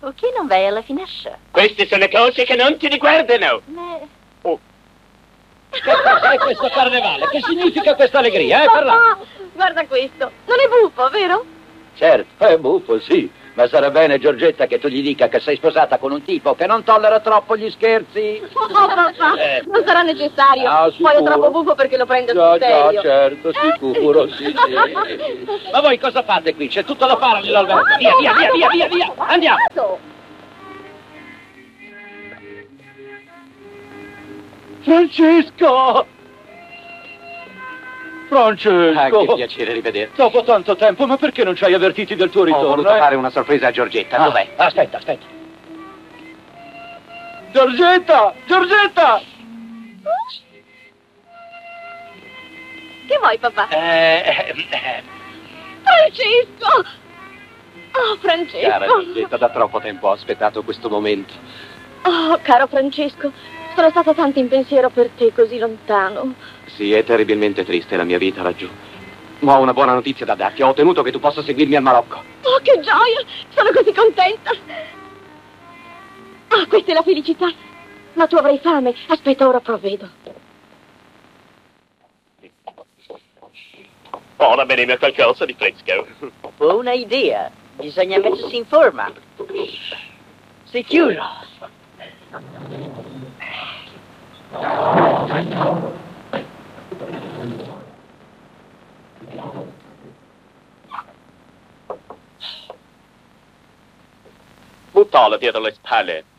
Perché non vai alla finestra? Queste sono cose che non ti riguardano. Oh. Che cos'è questo carnevale? Che significa questa allegria, Papà, guarda questo. Non è buffo, vero? Certo, è buffo, sì. Ma sarà bene, Giorgetta, che tu gli dica che sei sposata con un tipo che non tollera troppo gli scherzi. Oh, papà, non sarà necessario. Ah, Poi è sicuro? troppo buffo perché lo prendo sul serio. Già, certo, sicuro, sì, sì. Ma voi cosa fate qui? C'è tutto da fare nell'albergo. Via, via, via, via, via, via. Andiamo. Francesco! Francesco! Che piacere rivederti. Dopo tanto tempo, ma perché non ci hai avvertiti del tuo ritorno? Ho voluto fare una sorpresa a Giorgetta. Dov'è? Aspetta, aspetta. Giorgetta! Giorgetta! Che vuoi, papà? Francesco! Oh, Francesco! Cara Giorgetta, da troppo tempo ho aspettato questo momento. Oh, caro Francesco, sono stata tanto in pensiero per te, così lontano. Sì, è terribilmente triste la mia vita laggiù. Ma ho una buona notizia da darti. Ho ottenuto che tu possa seguirmi al Marocco. Oh, che gioia! Sono così contenta! Ah, questa è la felicità! Ma tu avrai fame. Aspetta, ora provvedo. Ora beremo qualcosa di fresco. Buona idea. Bisogna mettersi in forma. Sicuro. Buttala dietro le spalle.